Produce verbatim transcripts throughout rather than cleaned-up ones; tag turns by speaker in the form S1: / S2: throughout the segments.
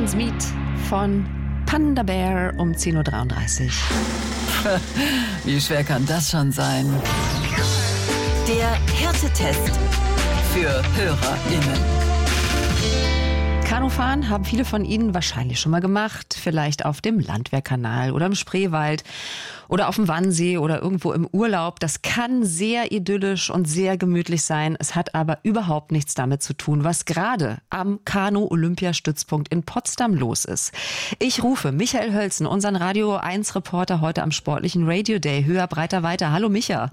S1: Heaven's Meet von Panda Bear um zehn Uhr dreiunddreißig.
S2: Wie schwer kann das schon sein?
S3: Der Härtetest für HörerInnen.
S1: Kanufahren haben viele von Ihnen wahrscheinlich schon mal gemacht. Vielleicht auf dem Landwehrkanal oder im Spreewald oder auf dem Wannsee oder irgendwo im Urlaub. Das kann sehr idyllisch und sehr gemütlich sein. Es hat aber überhaupt nichts damit zu tun, was gerade am Kanu-Olympiastützpunkt in Potsdam los ist. Ich rufe Michael Hölzen, unseren Radio eins Reporter heute am sportlichen Radio Day. Höher, breiter, weiter. Hallo Micha.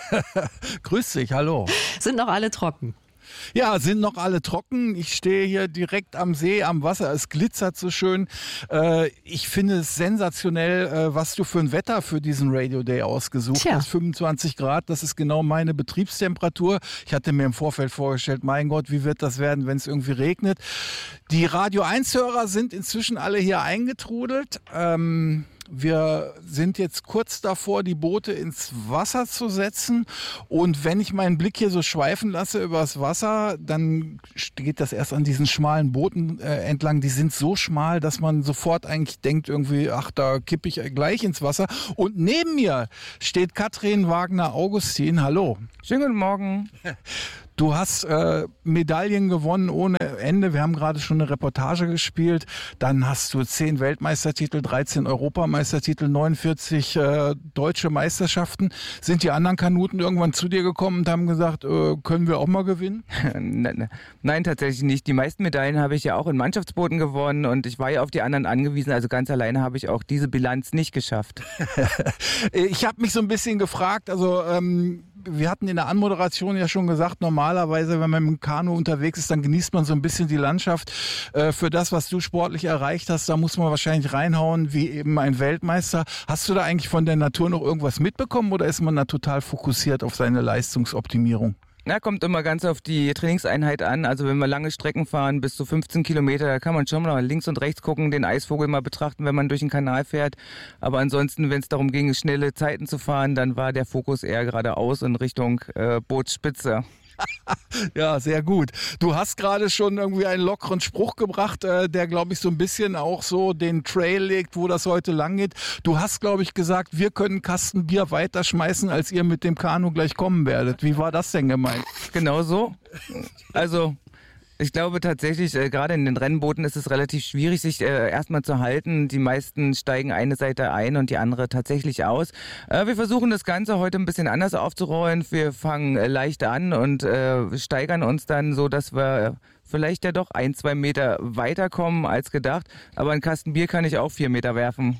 S4: Grüß dich, hallo.
S1: Sind noch alle trocken?
S4: Ja, sind noch alle trocken. Ich stehe hier direkt am See, am Wasser. Es glitzert so schön. Äh, ich finde es sensationell, äh, was du für ein Wetter für diesen Radio Day ausgesucht
S1: Tja.
S4: hast. fünfundzwanzig Grad, das ist genau meine Betriebstemperatur. Ich hatte mir im Vorfeld vorgestellt, mein Gott, wie wird das werden, wenn es irgendwie regnet. Die Radio eins Hörer sind inzwischen alle hier eingetrudelt. Ähm, Wir sind jetzt kurz davor, die Boote ins Wasser zu setzen. Und wenn ich meinen Blick hier so schweifen lasse übers Wasser, dann geht das erst an diesen schmalen Booten äh, entlang. Die sind so schmal, dass man sofort eigentlich denkt irgendwie, ach, da kippe ich gleich ins Wasser. Und neben mir steht Katrin Wagner-Augustin. Hallo.
S5: Schönen guten Morgen.
S4: Du hast äh, Medaillen gewonnen ohne Ende. Wir haben gerade schon eine Reportage gespielt. Dann hast du zehn Weltmeistertitel, dreizehn Europameistertitel, neunundvierzig äh, deutsche Meisterschaften. Sind die anderen Kanuten irgendwann zu dir gekommen und haben gesagt, äh, können wir auch mal gewinnen?
S5: Nein, tatsächlich nicht. Die meisten Medaillen habe ich ja auch in Mannschaftsbooten gewonnen und ich war ja auf die anderen angewiesen. Also ganz alleine habe ich auch diese Bilanz nicht geschafft.
S4: Ich habe mich so ein bisschen gefragt, also ähm, wir hatten in der Anmoderation ja schon gesagt, normalerweise, wenn man mit dem Kanu unterwegs ist, dann genießt man so ein bisschen die Landschaft. Äh, für das, was du sportlich erreicht hast, da muss man wahrscheinlich reinhauen, wie eben ein Weltmeister. Hast du da eigentlich von der Natur noch irgendwas mitbekommen oder ist man da total fokussiert auf seine Leistungsoptimierung?
S5: Ja, kommt immer ganz auf die Trainingseinheit an. Also wenn wir lange Strecken fahren, bis zu fünfzehn Kilometer, da kann man schon mal links und rechts gucken, den Eisvogel mal betrachten, wenn man durch den Kanal fährt. Aber ansonsten, wenn es darum ging, schnelle Zeiten zu fahren, dann war der Fokus eher geradeaus in Richtung äh, Bootsspitze.
S4: Ja, sehr gut. Du hast gerade schon irgendwie einen lockeren Spruch gebracht, äh, der, glaube ich, so ein bisschen auch so den Trail legt, wo das heute lang geht. Du hast, glaube ich, gesagt, wir können einen Kasten Bier weiterschmeißen, als ihr mit dem Kanu gleich kommen werdet. Wie war das denn gemeint?
S5: Genau so. Also ich glaube tatsächlich, äh, gerade in den Rennbooten ist es relativ schwierig, sich äh, erstmal zu halten. Die meisten steigen eine Seite ein und die andere tatsächlich aus. Äh, wir versuchen das Ganze heute ein bisschen anders aufzurollen. Wir fangen äh, leicht an und äh, steigern uns dann so, dass wir vielleicht ja doch ein, zwei Meter weiterkommen als gedacht. Aber einen Kasten Bier kann ich auch vier Meter werfen.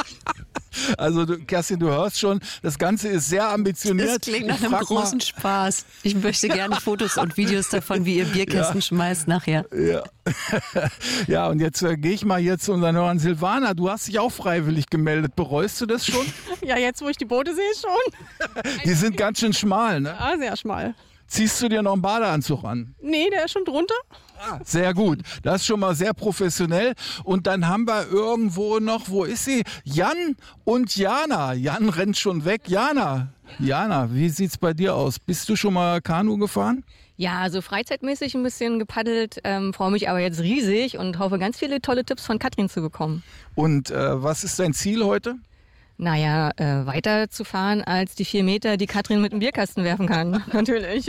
S4: Also du, Kerstin, du hörst schon, das Ganze ist sehr ambitioniert.
S1: Das klingt nach einem großen mal. Spaß. Ich möchte gerne Fotos und Videos davon, wie ihr Bierkästen ja. schmeißt nachher.
S4: Ja, ja und jetzt äh, gehe ich mal hier zu unseren Hörern. Silvana, du hast dich auch freiwillig gemeldet. Bereust du das schon?
S6: Ja, jetzt wo ich die Boote sehe, schon.
S4: Die sind ganz schön schmal, ne?
S6: Ja, sehr schmal.
S4: Ziehst du dir noch einen Badeanzug an?
S6: Nee, der ist schon drunter.
S4: Ah, sehr gut. Das ist schon mal sehr professionell. Und dann haben wir irgendwo noch, wo ist sie? Jan und Jana. Jan rennt schon weg. Jana, Jana, wie sieht's bei dir aus? Bist du schon mal Kanu gefahren?
S6: Ja, also freizeitmäßig ein bisschen gepaddelt, ähm, freue mich aber jetzt riesig und hoffe, ganz viele tolle Tipps von Katrin zu bekommen.
S4: Und äh, was ist dein Ziel heute?
S6: Naja, äh, weiter zu fahren als die vier Meter, die Katrin mit dem Bierkasten werfen kann, natürlich.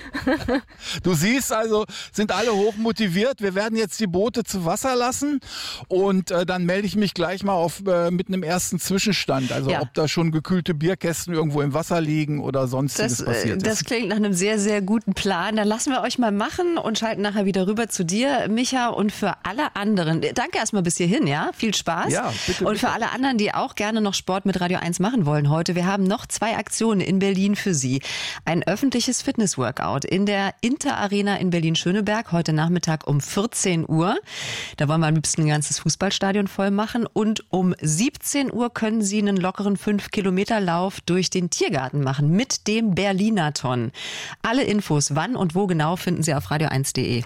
S4: Du siehst also, sind alle hoch motiviert. Wir werden jetzt die Boote zu Wasser lassen und äh, dann melde ich mich gleich mal auf, äh, mit einem ersten Zwischenstand. Also ja. ob da schon gekühlte Bierkästen irgendwo im Wasser liegen oder sonstiges
S1: das,
S4: passiert ist.
S1: Das klingt nach einem sehr, sehr guten Plan. Dann lassen wir euch mal machen und schalten nachher wieder rüber zu dir, Micha. Und für alle anderen, danke erstmal bis hierhin, ja? Viel Spaß.
S4: Ja, bitte,
S1: und
S4: bitte.
S1: für alle anderen, die auch gerne noch Sport mit Radio eins machen wollen heute. Wir haben noch zwei Aktionen in Berlin für Sie. Ein öffentliches Fitnessworkout in der Inter Arena in Berlin-Schöneberg heute Nachmittag um vierzehn Uhr. Da wollen wir am liebsten ein ganzes Fußballstadion voll machen. Und um siebzehn Uhr können Sie einen lockeren fünf Kilometer Lauf durch den Tiergarten machen mit dem Berlinathon. Alle Infos, wann und wo genau, finden Sie auf radio eins punkt de.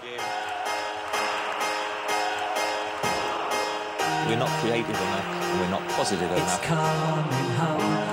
S7: We're not creative enough, we're not positive enough. It's coming home.